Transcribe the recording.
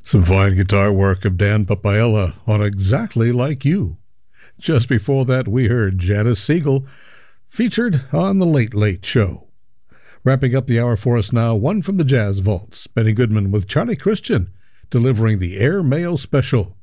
Some fine guitar work of Dan Papaella on Exactly Like You. Just before that, we heard Janice Siegel featured on The Late Late Show. Wrapping up the hour for us now, one from the Jazz Vaults, Benny Goodman with Charlie Christian, delivering the Air Mail Special.